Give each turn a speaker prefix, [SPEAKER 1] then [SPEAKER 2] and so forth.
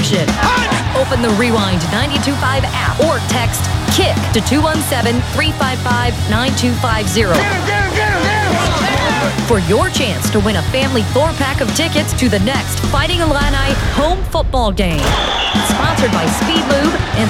[SPEAKER 1] station. Open the Rewind 92.5 app or text KICK to 217-355-9250 for your chance to win a family 4-pack of tickets to the next Fighting Illini home football game. Sponsored by Speed Lube and